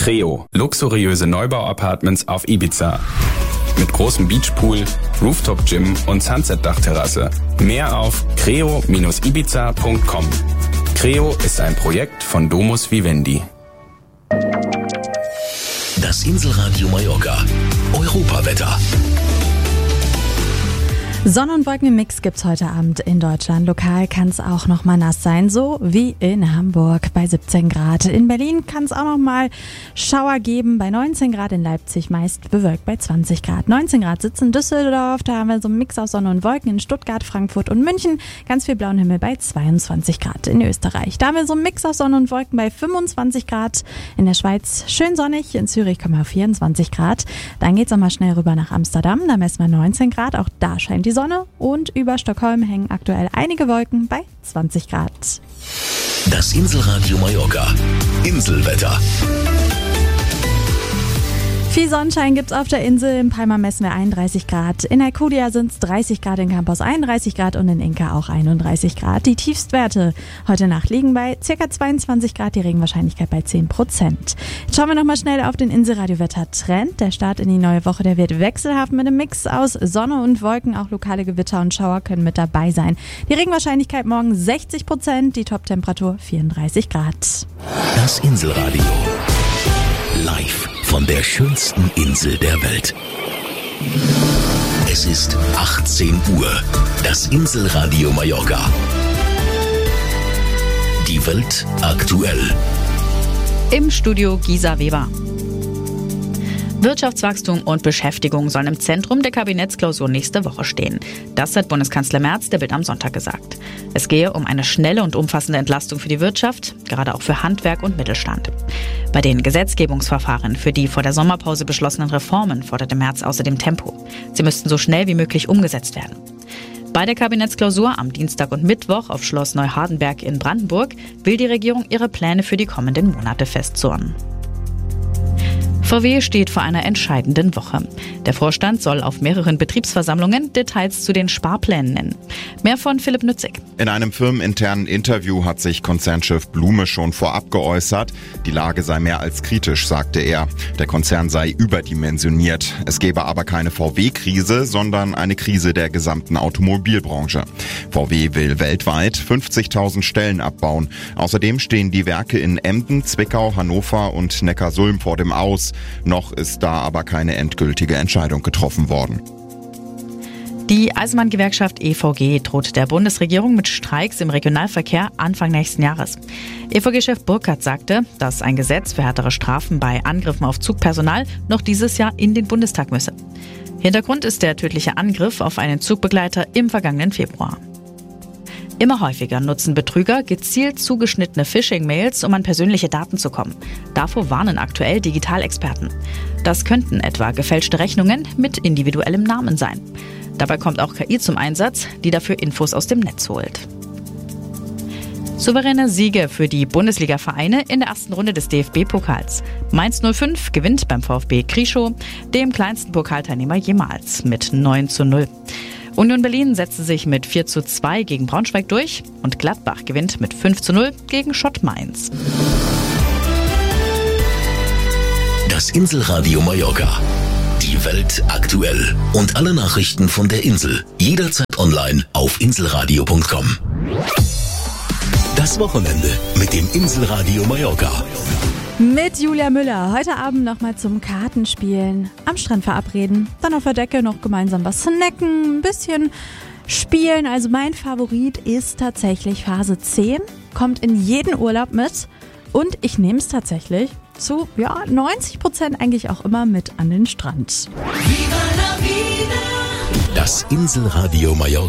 Creo, luxuriöse Neubau-Apartments auf Ibiza. Mit großem Beachpool, Rooftop-Gym und Sunset-Dachterrasse. Mehr auf creo-ibiza.com. Creo ist ein Projekt von Domus Vivendi. Das Inselradio Mallorca. Europawetter. Sonne und Wolken im Mix gibt's heute Abend in Deutschland. Lokal kann es auch noch mal nass sein, so wie in Hamburg bei 17 Grad. In Berlin kann es auch noch mal Schauer geben bei 19 Grad. In Leipzig meist bewölkt bei 20 Grad. 19 Grad sitzen in Düsseldorf, da haben wir so einen Mix aus Sonne und Wolken. In Stuttgart, Frankfurt und München ganz viel blauen Himmel bei 22 Grad. In Österreich, da haben wir so einen Mix aus Sonne und Wolken bei 25 Grad. In der Schweiz schön sonnig. In Zürich kommen wir auf 24 Grad. Dann geht's noch mal schnell rüber nach Amsterdam. Da messen wir 19 Grad. Auch da scheint die Sonne und über Stockholm hängen aktuell einige Wolken bei 20 Grad. Das Inselradio Mallorca. Inselwetter. Viel Sonnenschein gibt's auf der Insel. In Palma messen wir 31 Grad. In Alcudia sind's 30 Grad, in Campos 31 Grad und in Inca auch 31 Grad. Die Tiefstwerte heute Nacht liegen bei ca. 22 Grad, die Regenwahrscheinlichkeit bei 10%. Jetzt schauen wir nochmal schnell auf den Inselradio-Wetter-Trend. Der Start in die neue Woche, der wird wechselhaft mit einem Mix aus Sonne und Wolken. Auch lokale Gewitter und Schauer können mit dabei sein. Die Regenwahrscheinlichkeit morgen 60%, die Toptemperatur 34 Grad. Das Inselradio. Live von der schönsten Insel der Welt. Es ist 18 Uhr. Das Inselradio Mallorca. Die Welt aktuell. Im Studio Gisa Weber. Wirtschaftswachstum und Beschäftigung sollen im Zentrum der Kabinettsklausur nächste Woche stehen. Das hat Bundeskanzler Merz der Bild am Sonntag gesagt. Es gehe um eine schnelle und umfassende Entlastung für die Wirtschaft, gerade auch für Handwerk und Mittelstand. Bei den Gesetzgebungsverfahren für die vor der Sommerpause beschlossenen Reformen forderte Merz außerdem Tempo. Sie müssten so schnell wie möglich umgesetzt werden. Bei der Kabinettsklausur am Dienstag und Mittwoch auf Schloss Neuhardenberg in Brandenburg will die Regierung ihre Pläne für die kommenden Monate festzurren. VW steht vor einer entscheidenden Woche. Der Vorstand soll auf mehreren Betriebsversammlungen Details zu den Sparplänen nennen. Mehr von Philipp Nützig. In einem firmeninternen Interview hat sich Konzernchef Blume schon vorab geäußert. Die Lage sei mehr als kritisch, sagte er. Der Konzern sei überdimensioniert. Es gebe aber keine VW-Krise, sondern eine Krise der gesamten Automobilbranche. VW will weltweit 50.000 Stellen abbauen. Außerdem stehen die Werke in Emden, Zwickau, Hannover und Neckarsulm vor dem Aus. Noch ist da aber keine endgültige Entscheidung getroffen worden. Die Eisenbahngewerkschaft EVG droht der Bundesregierung mit Streiks im Regionalverkehr Anfang nächsten Jahres. EVG-Chef Burkhardt sagte, dass ein Gesetz für härtere Strafen bei Angriffen auf Zugpersonal noch dieses Jahr in den Bundestag müsse. Hintergrund ist der tödliche Angriff auf einen Zugbegleiter im vergangenen Februar. Immer häufiger nutzen Betrüger gezielt zugeschnittene Phishing-Mails, um an persönliche Daten zu kommen. Davor warnen aktuell Digitalexperten. Das könnten etwa gefälschte Rechnungen mit individuellem Namen sein. Dabei kommt auch KI zum Einsatz, die dafür Infos aus dem Netz holt. Souveräne Siege für die Bundesliga-Vereine in der ersten Runde des DFB-Pokals. Mainz 05 gewinnt beim VfB Krischow, dem kleinsten Pokalteilnehmer jemals, mit 9:0. Union Berlin setzte sich mit 4:2 gegen Braunschweig durch und Gladbach gewinnt mit 5:0 gegen Schott Mainz. Das Inselradio Mallorca. Die Welt aktuell. Und alle Nachrichten von der Insel. Jederzeit online auf inselradio.com. Das Wochenende mit dem Inselradio Mallorca. Mit Julia Müller. Heute Abend nochmal zum Kartenspielen. Am Strand verabreden. Dann auf der Decke noch gemeinsam was snacken. Ein bisschen spielen. Also mein Favorit ist tatsächlich Phase 10. Kommt in jeden Urlaub mit. Und ich nehme es tatsächlich zu 90% eigentlich auch immer mit an den Strand. Das Inselradio Mallorca.